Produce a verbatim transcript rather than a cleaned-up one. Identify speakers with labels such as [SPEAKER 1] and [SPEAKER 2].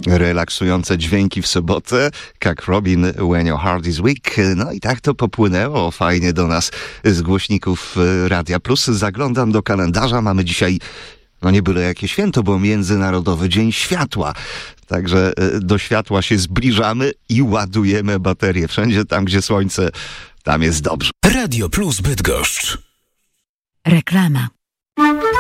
[SPEAKER 1] Relaksujące dźwięki w sobotę, jak Robin When Your Heart is Weak. No i tak to popłynęło fajnie do nas z głośników Radia Plus. Zaglądam do kalendarza, mamy dzisiaj, no nie byle jakie święto, bo Międzynarodowy Dzień Światła. Także do światła się zbliżamy i ładujemy baterie. Wszędzie tam, gdzie słońce, tam jest dobrze.
[SPEAKER 2] Radio Plus Bydgoszcz.
[SPEAKER 3] Reklama.